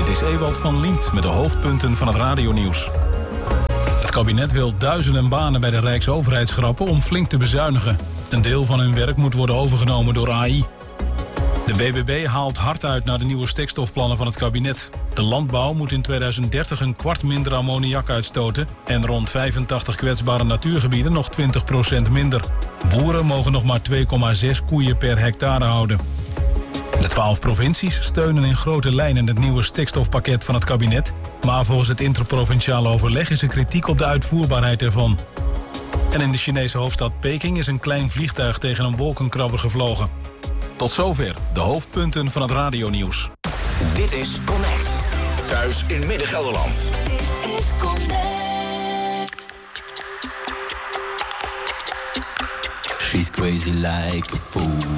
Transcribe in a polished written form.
Dit is Ewald van Liemt met de hoofdpunten van het radionieuws. Het kabinet wil duizenden banen bij de Rijksoverheid schrappen om flink te bezuinigen. Een deel van hun werk moet worden overgenomen door AI. De BBB haalt hard uit naar de nieuwe stikstofplannen van het kabinet. De landbouw moet in 2030 een kwart minder ammoniak uitstoten en rond 85 kwetsbare natuurgebieden nog 20% minder. Boeren mogen nog maar 2,6 koeien per hectare houden. De 12 provincies steunen in grote lijnen het nieuwe stikstofpakket van het kabinet, maar volgens het interprovinciale overleg is er kritiek op de uitvoerbaarheid ervan. En in de Chinese hoofdstad Peking is een klein vliegtuig tegen een wolkenkrabber gevlogen. Tot zover de hoofdpunten van het radionieuws. Dit is Connect. Thuis in Midden-Gelderland. Dit is Connect. She's crazy like a fool.